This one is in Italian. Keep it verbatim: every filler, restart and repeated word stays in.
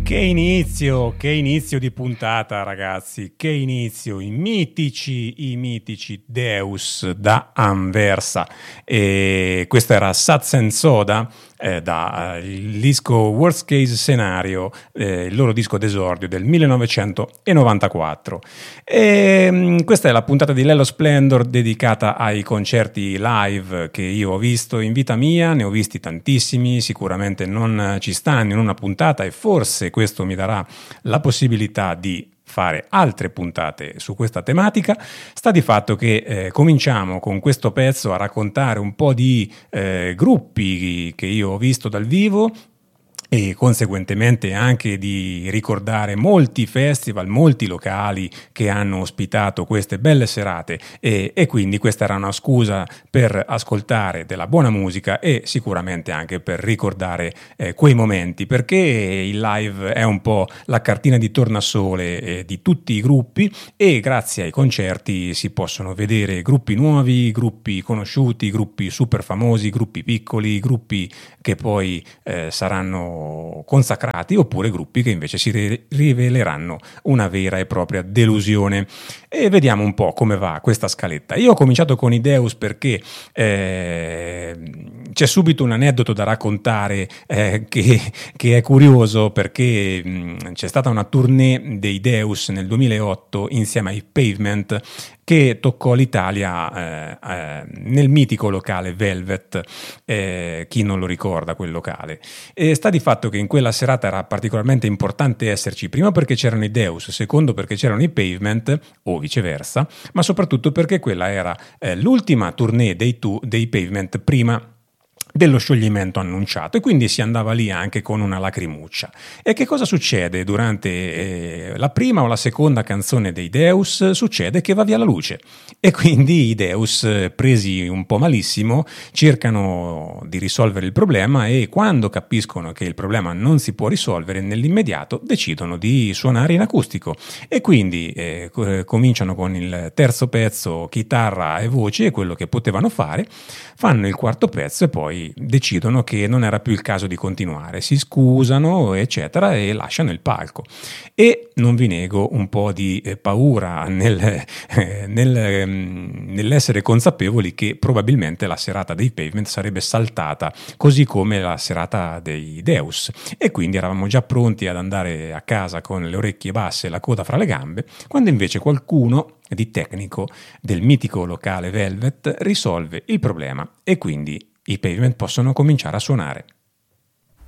Che inizio, che inizio di puntata, ragazzi, che inizio, i mitici, i mitici Deus da Anversa. E questo era Sats and Soda, eh, da eh, il disco Worst Case Scenario, eh, il loro disco d'esordio del millenovecentonovantaquattro. E mh, questa è la puntata di Lello Splendor dedicata ai concerti live che io ho visto in vita mia, ne ho visti tantissimi, sicuramente non ci stanno in una puntata e forse questo mi darà la possibilità di fare altre puntate su questa tematica. Sta di fatto che eh, cominciamo con questo pezzo a raccontare un po' di eh, gruppi che io ho visto dal vivo e conseguentemente anche di ricordare molti festival, molti locali che hanno ospitato queste belle serate e, e quindi questa era una scusa per ascoltare della buona musica e sicuramente anche per ricordare eh, quei momenti, perché il live è un po' la cartina di tornasole eh, di tutti i gruppi e grazie ai concerti si possono vedere gruppi nuovi, gruppi conosciuti, gruppi super famosi, gruppi piccoli, gruppi che poi eh, saranno consacrati oppure gruppi che invece si re- riveleranno una vera e propria delusione. E vediamo un po' come va questa scaletta. Io ho cominciato con i Deus perché eh, c'è subito un aneddoto da raccontare eh, che, che è curioso, perché mh, c'è stata una tournée dei Deus nel duemilaotto insieme ai Pavement che toccò l'Italia eh, eh, nel mitico locale Velvet, eh, chi non lo ricorda quel locale. E sta di fatto che in quella serata era particolarmente importante esserci, prima perché c'erano i Deus, secondo perché c'erano i Pavement, o viceversa, ma soprattutto perché quella era eh, l'ultima tournée dei, tu, dei Pavement prima dello scioglimento annunciato, e quindi si andava lì anche con una lacrimuccia. E che cosa succede durante eh, la prima o la seconda canzone dei Deus? Succede che va via la luce e quindi i Deus, presi un po' malissimo, cercano di risolvere il problema e quando capiscono che il problema non si può risolvere nell'immediato decidono di suonare in acustico e quindi eh, cominciano con il terzo pezzo, chitarra e voce, quello che potevano fare, fanno il quarto pezzo e poi decidono che non era più il caso di continuare, si scusano eccetera e lasciano il palco. E non vi nego un po' di eh, paura nel, eh, nel, eh, nell'essere consapevoli che probabilmente la serata dei Pavement sarebbe saltata così come la serata dei Deus, e quindi eravamo già pronti ad andare a casa con le orecchie basse e la coda fra le gambe, quando invece qualcuno di tecnico del mitico locale Velvet risolve il problema e quindi i Pavement possono cominciare a suonare.